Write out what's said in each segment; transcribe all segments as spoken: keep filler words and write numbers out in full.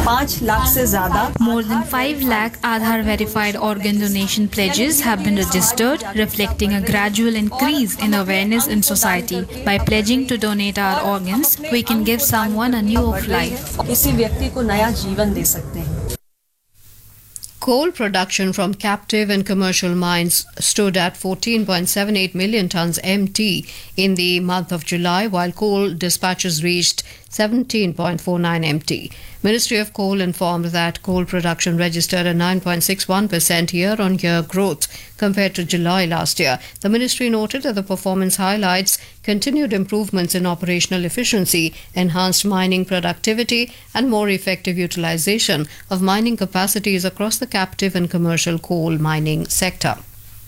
पाँच लाख से ज़्यादा More than five lakh Aadhaar verified organ donation pledges have been registered, reflecting a gradual increase in awareness in society. By pledging to donate our organs, we can give someone a new of life. किसी व्यक्ति को नया जीवन दे सकते हैं. Coal production from captive and commercial mines stood at fourteen point seven eight million tons M T in the month of July, while coal dispatches reached seventeen point four nine M T. Ministry of Coal informed that coal production registered a nine point six one percent year-on-year growth compared to July last year. The ministry noted that the performance highlights continued improvements in operational efficiency, enhanced mining productivity, and more effective utilization of mining capacities across the captive and commercial coal mining sector.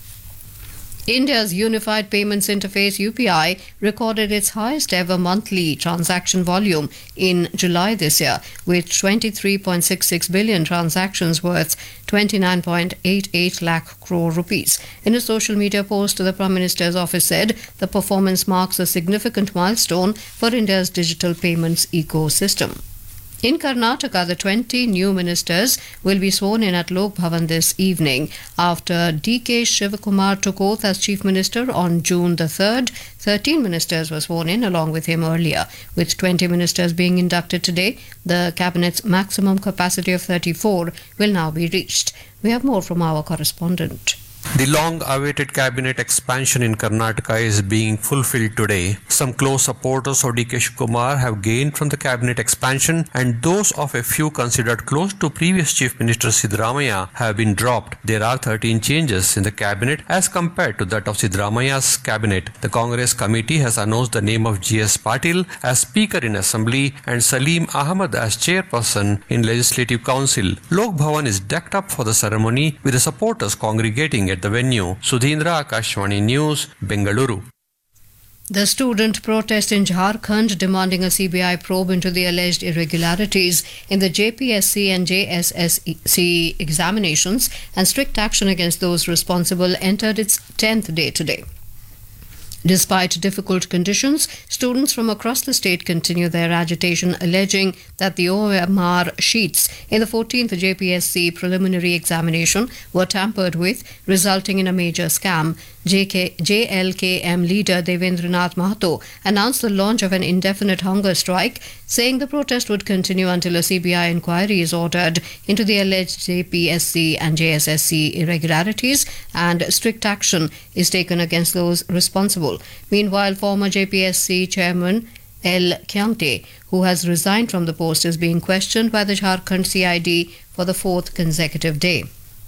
India's Unified Payments Interface U P I recorded its highest ever monthly transaction volume in July this year, with twenty-three point six six billion transactions worth twenty-nine point eight eight lakh crore rupees. In a social media post, the Prime Minister's office said the performance marks a significant milestone for India's digital payments ecosystem. In Karnataka, the twenty new ministers will be sworn in at Lok Bhavan this evening. After D K Shivakumar took oath as Chief Minister on June the third, thirteen ministers were sworn in along with him earlier. With twenty ministers being inducted today, the Cabinet's maximum capacity of thirty-four will now be reached. We have more from our correspondent. The long-awaited cabinet expansion in Karnataka is being fulfilled today. Some close supporters of D K Shivakumar have gained from the cabinet expansion, and those of a few considered close to previous Chief Minister Siddaramaiah have been dropped. There are thirteen changes in the cabinet as compared to that of Siddaramaiah's cabinet. The Congress committee has announced the name of G S Patil as Speaker in Assembly and Salim Ahmed as Chairperson in Legislative Council. Lok Bhavan is decked up for the ceremony with the supporters congregating at the venue. Sudhindra, Akashvani News, Bengaluru. The student protest in Jharkhand demanding a C B I probe into the alleged irregularities in the J P S C and J S S C examinations and strict action against those responsible entered its tenth day today. Despite difficult conditions, students from across the state continue their agitation, alleging that the O M R sheets in the fourteenth J P S C preliminary examination were tampered with, resulting in a major scam. J K, J L K M leader Devendranath Mahato announced the launch of an indefinite hunger strike, saying the protest would continue until a C B I inquiry is ordered into the alleged J P S C and J S S C irregularities and strict action is taken against those responsible. Meanwhile, former J P S C chairman L. Kyante, who has resigned from the post, is being questioned by the Jharkhand C I D for the fourth consecutive day.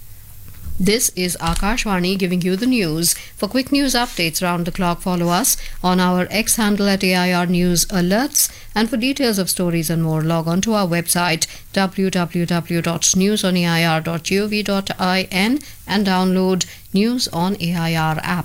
This is Akashvani giving you the news. For quick news updates round the clock, follow us on our X handle at A I R News Alerts. And for details of stories and more, log on to our website w w w dot news on a i r dot gov dot in and download News on A I R app.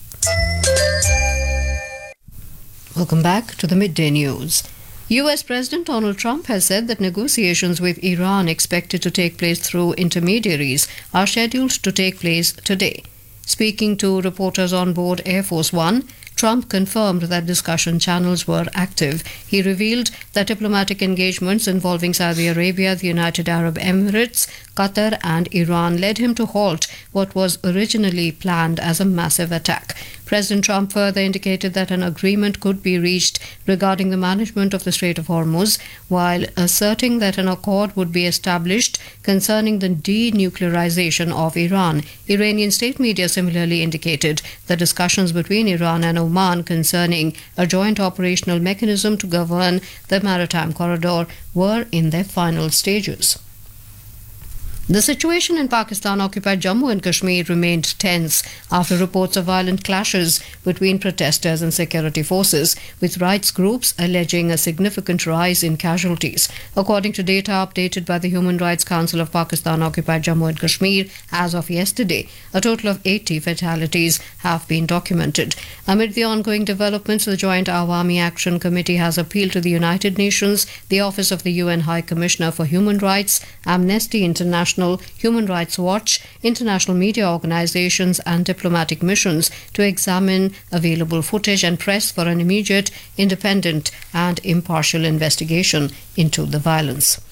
Welcome back to the Midday News. U S President Donald Trump has said that negotiations with Iran expected to take place through intermediaries are scheduled to take place today. Speaking to reporters on board Air Force One, Trump confirmed that discussion channels were active. He revealed that diplomatic engagements involving Saudi Arabia, the United Arab Emirates, Qatar and Iran led him to halt what was originally planned as a massive attack. President Trump further indicated that an agreement could be reached regarding the management of the Strait of Hormuz, while asserting that an accord would be established concerning the denuclearization of Iran. Iranian state media similarly indicated that discussions between Iran and Oman concerning a joint operational mechanism to govern the maritime corridor were in their final stages. The situation in Pakistan-occupied Jammu and Kashmir remained tense after reports of violent clashes between protesters and security forces, with rights groups alleging a significant rise in casualties. According to data updated by the Human Rights Council of Pakistan-occupied Jammu and Kashmir, as of yesterday, a total of eighty fatalities have been documented. Amid the ongoing developments, the Joint Awami Action Committee has appealed to the United Nations, the Office of the U N High Commissioner for Human Rights, Amnesty International, Human Rights Watch, international media organizations and diplomatic missions to examine available footage and press for an immediate, independent and impartial investigation into the violence.